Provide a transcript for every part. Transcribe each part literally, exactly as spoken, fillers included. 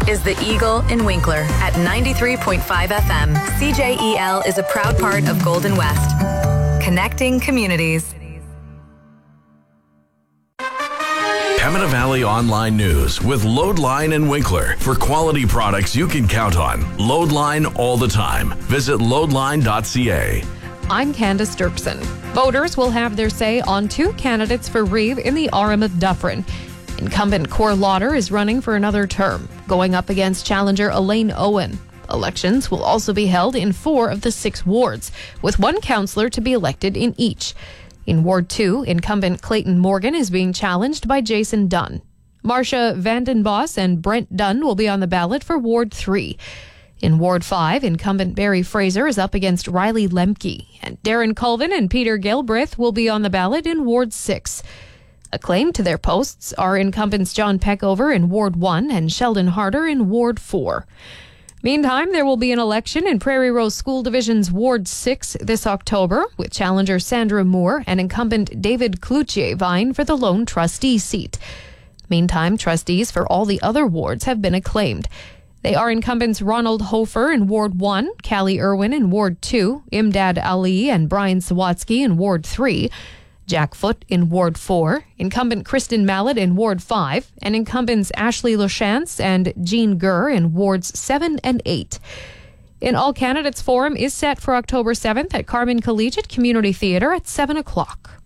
is the Eagle in Winkler at ninety-three point five F M. C J E L is a proud part of Golden West, connecting communities. Pembina Valley Online News with Loadline and Winkler. For quality products you can count on. Loadline all the time. Visit loadline dot c a. I'm Candace Dirksen. Voters will have their say on two candidates for Reeve in the R M of Dufferin. Incumbent Cor Lauder is running for another term, going up against challenger Elaine Owen. Elections will also be held in four of the six wards, with one councillor to be elected in each. In Ward two, incumbent Clayton Morgan is being challenged by Jason Dunn. Marcia Vandenbos and Brent Dunn will be on the ballot for Ward three. In Ward five, incumbent Barry Fraser is up against Riley Lemke, and Darren Colvin and Peter Galbraith will be on the ballot in Ward six. Acclaimed to their posts are incumbents John Peckover in Ward one and Sheldon Harder in Ward four. Meantime, there will be an election in Prairie Rose School Division's Ward six this October, with challenger Sandra Moore and incumbent David Cloutier vying for the lone trustee seat. Meantime, trustees for all the other wards have been acclaimed. They are incumbents Ronald Hofer in Ward one, Callie Irwin in Ward two, Imdad Ali and Brian Sawatsky in Ward three, Jack Foote in Ward four, incumbent Kristen Mallet in Ward five, and incumbents Ashley Lachance and Jean Gurr in Wards seven and eight. An All Candidates Forum is set for October seventh at Carmen Collegiate Community Theatre at seven o'clock.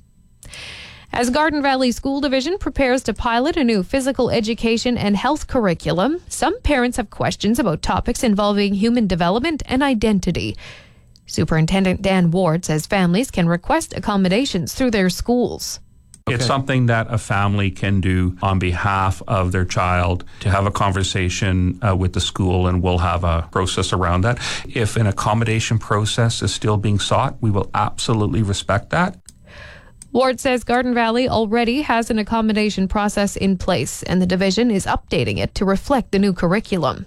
As Garden Valley School Division prepares to pilot a new physical education and health curriculum, some parents have questions about topics involving human development and identity. Superintendent Dan Ward says families can request accommodations through their schools. Okay. It's something that a family can do on behalf of their child to have a conversation uh, with the school, and we'll have a process around that. If an accommodation process is still being sought, we will absolutely respect that. Ward says Garden Valley already has an accommodation process in place, and the division is updating it to reflect the new curriculum.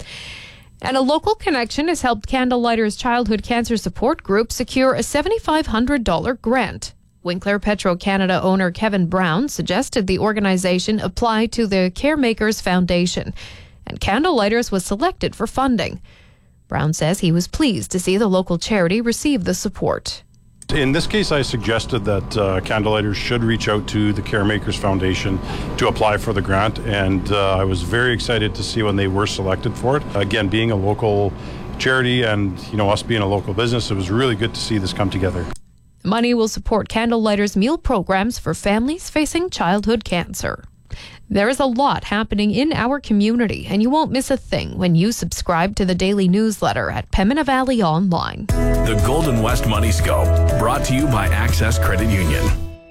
And a local connection has helped Candlelighters Childhood Cancer Support Group secure a seven thousand five hundred dollars grant. Winkler Petro-Canada owner Kevin Brown suggested the organization apply to the Caremakers Foundation, and Candlelighters was selected for funding. Brown says he was pleased to see the local charity receive the support. In this case, I suggested that uh, Candlelighters should reach out to the Caremakers Foundation to apply for the grant, and uh, I was very excited to see when they were selected for it. Again, being a local charity and, you know, us being a local business, it was really good to see this come together. Money will support Candlelighters meal programs for families facing childhood cancer. There is a lot happening in our community, and you won't miss a thing when you subscribe to the daily newsletter at Pembina Valley Online. The Golden West Money Scope, brought to you by Access Credit Union.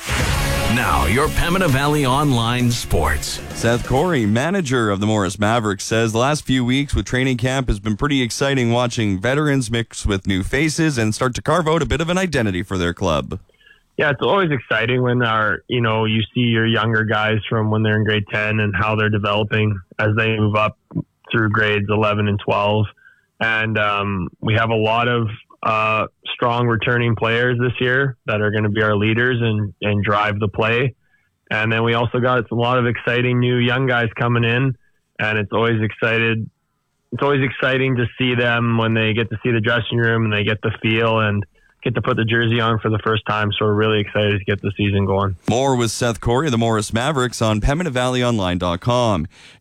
Now, your Pembina Valley Online Sports. Seth Corey, manager of the Morris Mavericks, says the last few weeks with training camp has been pretty exciting, watching veterans mix with new faces and start to carve out a bit of an identity for their club. Yeah, it's always exciting when our, you know, you see your younger guys from when they're in grade ten and how they're developing as they move up through grades eleven and twelve. And um, we have a lot of uh, strong returning players this year that are going to be our leaders and, and drive the play. And then we also got a lot of exciting new young guys coming in, and it's always excited. It's always exciting to see them when they get to see the dressing room and they get the feel and get to put the jersey on for the first time. So we're really excited to get the season going. More with Seth Corey of the Morris Mavericks on Pembina Valley Online dot com.